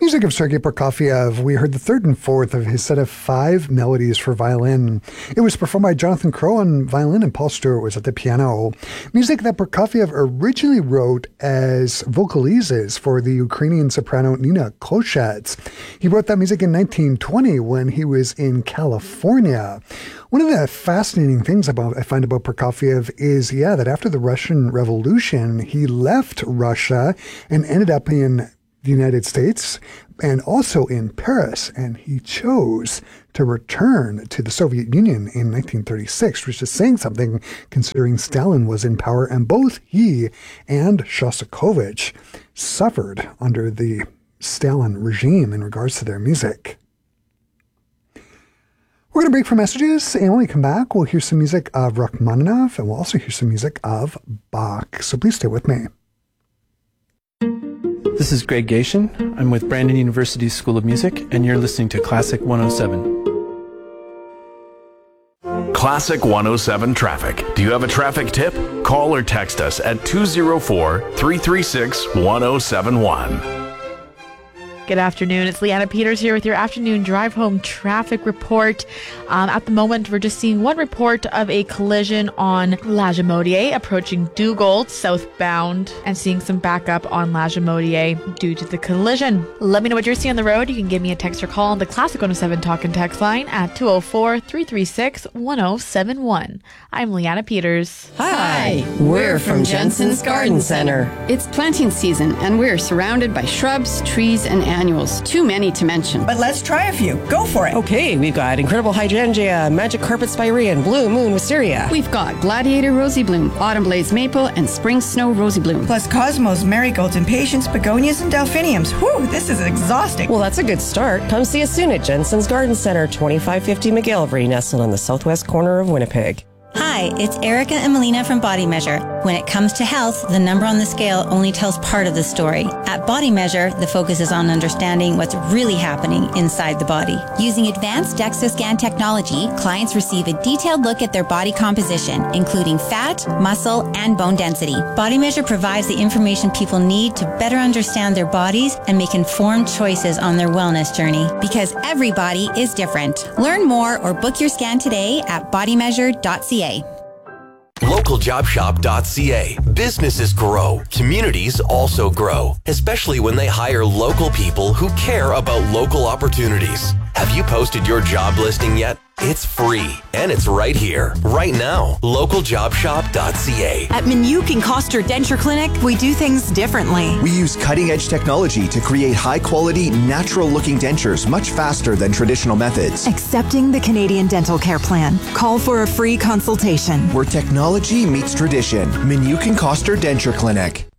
Music of Sergei Prokofiev. We heard the third and fourth of his set of 5 melodies for violin. It was performed by Jonathan Crowe on violin and Paul Stewart was at the piano. Music that Prokofiev originally wrote as vocalises for the Ukrainian soprano Nina Koshets. He wrote that music in 1920 when he was in California. One of the fascinating things I find about Prokofiev is, that after the Russian Revolution, he left Russia and ended up in the United States and also in Paris, and he chose to return to the Soviet Union in 1936, which is saying something considering Stalin was in power, and both he and Shostakovich suffered under the Stalin regime in regards to their music. We're going to break for messages, and when we come back, we'll hear some music of Rachmaninoff, and we'll also hear some music of Bach, so please stay with me. This is Greg Gation. I'm with Brandon University School of Music, and you're listening to Classic 107. Classic 107 Traffic. Do you have a traffic tip? Call or text us at 204-336-1071. Good afternoon. It's Leanna Peters here with your afternoon drive home traffic report. At the moment, we're just seeing one report of a collision on La Jamodier approaching Dugald southbound and seeing some backup on La Jamodier due to the collision. Let me know what you're seeing on the road. You can give me a text or call on the Classic 107 talk and text line at 204-336-1071. I'm Leanna Peters. Hi, we're from Jensen's Garden Center. It's planting season and we're surrounded by shrubs, trees, and annuals. Too many to mention. But let's try a few. Go for it. Okay, we've got Incredible Hydrangea, Magic Carpet Spirea, and Blue Moon Wisteria. We've got Gladiator Rosy Bloom, Autumn Blaze Maple, and Spring Snow Rosy Bloom. Plus Cosmos, Marigolds, Impatiens, Begonias, and Delphiniums. Whew, this is exhausting. Well, that's a good start. Come see us soon at Jensen's Garden Center, 2550 McGillivray, nestled on the southwest corner of Winnipeg. Hi, it's Erica and Melina from Body Measure. When it comes to health, the number on the scale only tells part of the story. At Body Measure, the focus is on understanding what's really happening inside the body. Using advanced DEXA scan technology, clients receive a detailed look at their body composition, including fat, muscle, and bone density. Body Measure provides the information people need to better understand their bodies and make informed choices on their wellness journey. Because every body is different. Learn more or book your scan today at bodymeasure.ca. LocalJobShop.ca. Businesses grow. Communities also grow, especially when they hire local people who care about local opportunities. Have you posted your job listing yet? It's free, and it's right here, right now. LocalJobShop.ca. At Minuk and Koster Denture Clinic, we do things differently. We use cutting-edge technology to create high-quality, natural-looking dentures much faster than traditional methods. Accepting the Canadian Dental Care Plan. Call for a free consultation. Where technology meets tradition. Minuk and Koster Denture Clinic.